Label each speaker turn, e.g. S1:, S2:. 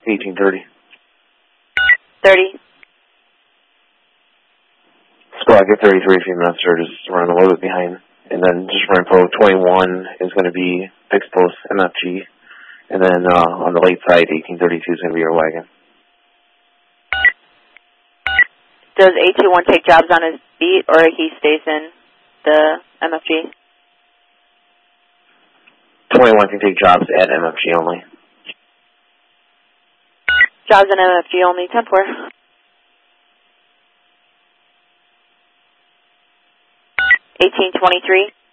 S1: 1830.
S2: 30.
S1: Sprocket 33, a few minutes, or just running a little bit behind. And then just for info, 21 is going to be fixed post MFG. And then on the late side, 1832 is going to be your wagon.
S2: Does 821 take jobs on his beat, or he stays in the MFG?
S1: 21 can take jobs at MFG only.
S2: Jobs in MFG only, 10-4. 1823.